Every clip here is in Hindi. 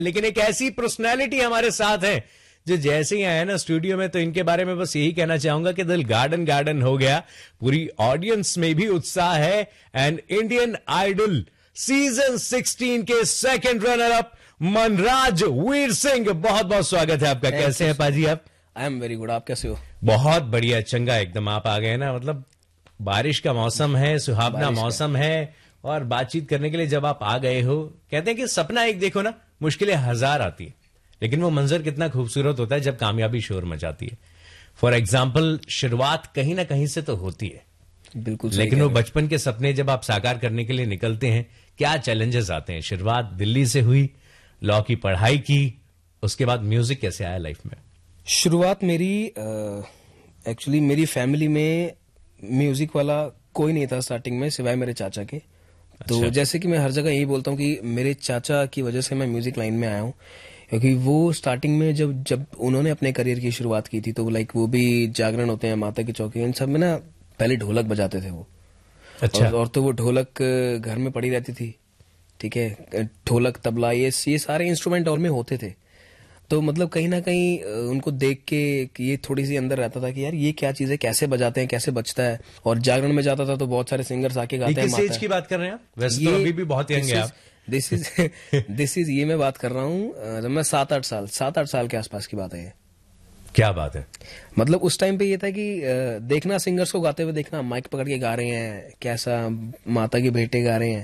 लेकिन एक ऐसी पर्सनैलिटी हमारे साथ है जो जैसे ही आया ना स्टूडियो में, तो इनके बारे में बस यही कहना चाहूंगा कि दिल गार्डन गार्डन हो गया। पूरी ऑडियंस में भी उत्साह है। एंड इंडियन आइडल सीजन 16 के second runner up Manraj Veer Singh, बहुत बहुत स्वागत है आपका। कैसे हैं पाजी आप? आई एम वेरी गुड, आप कैसे हो? बहुत बढ़िया, चंगा एकदम। आप आ गए ना, मतलब बारिश का मौसम है, सुहावना मौसम है, और बातचीत करने के लिए जब आप आ गए हो, कहते हैं कि सपना एक देखो ना, मुश्किलें हजार आती है, लेकिन वो मंजर कितना खूबसूरत होता है जब कामयाबी शोर मचाती है। फॉर एग्जाम्पल, शुरुआत कहीं ना कहीं से तो होती है, बिल्कुल, लेकिन वो बचपन के सपने जब आप साकार करने के लिए निकलते हैं, क्या चैलेंजेस आते हैं? शुरुआत दिल्ली से हुई, लॉ की पढ़ाई की, उसके बाद म्यूजिक कैसे आया लाइफ में? शुरुआत मेरी एक्चुअली मेरी फैमिली में म्यूजिक वाला कोई नहीं था स्टार्टिंग में, सिवाय मेरे चाचा के। तो जैसे कि मैं हर जगह यही बोलता हूँ कि मेरे चाचा की वजह से मैं म्यूजिक लाइन में आया हूँ, क्योंकि वो स्टार्टिंग में जब उन्होंने अपने करियर की शुरुआत की थी, तो लाइक वो भी जागरण होते हैं, माता की चौकी, इन सब में ना पहले ढोलक बजाते थे वो। अच्छा। और तो वो ढोलक घर में पड़ी रहती थी, ठीक है, ढोलक तबला ये सारे इंस्ट्रूमेंट और में होते थे। तो मतलब कहीं ना कहीं उनको देख के ये थोड़ी सी अंदर रहता था कि यार ये क्या चीज है, कैसे बजाते हैं, कैसे बजता है। और जागरण में जाता था तो बहुत सारे सिंगर्स आके गाते हैं। किस एज की बात कर रहे हैं आप? वैसे तो अभी भी बहुत यंग है आप। दिस इज ये मैं बात कर रहा हूँ जब मैं 7-8 साल के आसपास की बात है ये। क्या बात है। मतलब उस टाइम पे ये था कि देखना सिंगर्स को गाते हुए, देखना माइक पकड़ के गा रहे हैं, कैसा माता के बेटे गा रहे हैं,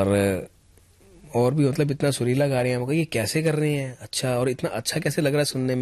और भी मतलब इतना सुरीला गा रहे हैं, ये कैसे कर रहे हैं, अच्छा, और इतना अच्छा कैसे लग रहा है सुनने में।